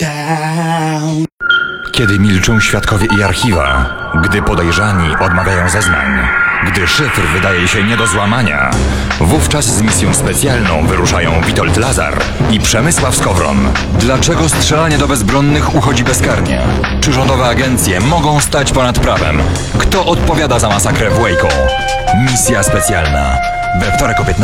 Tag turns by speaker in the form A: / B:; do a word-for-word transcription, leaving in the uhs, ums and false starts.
A: down.
B: Kiedy milczą świadkowie i archiwa, gdy podejrzani odmawiają zeznań, gdy szyfr wydaje się nie do złamania, wówczas z misją specjalną wyruszają Witold Lazar i Przemysław Skowron. Dlaczego strzelanie do bezbronnych uchodzi bezkarnie? Czy rządowe agencje mogą stać ponad prawem? Kto odpowiada za masakrę w Waco? Misja specjalna. We wtorek o piętnastej.